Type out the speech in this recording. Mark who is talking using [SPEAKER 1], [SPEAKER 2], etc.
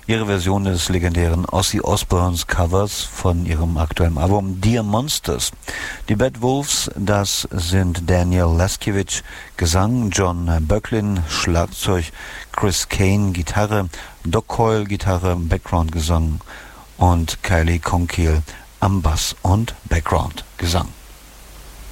[SPEAKER 1] ihre Version des legendären Ozzy Osbournes Covers von ihrem aktuellen Album Dear Monsters. Die Bad Wolves, das sind Daniel Laskiewicz, Gesang, John Böcklin, Schlagzeug, Chris Kane, Gitarre, Doc Coyle, Gitarre, Background-Gesang und Kylie Conkeal am Bass und Background-Gesang.